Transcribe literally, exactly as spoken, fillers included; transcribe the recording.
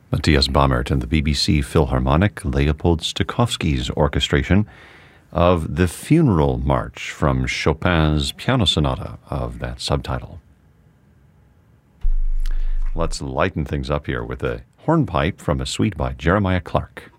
Matthias Bammert and the B B C Philharmonic, Leopold Stokowski's orchestration of the Funeral March from Chopin's Piano Sonata of that subtitle. Let's lighten things up here with a hornpipe from a suite by Jeremiah Clark.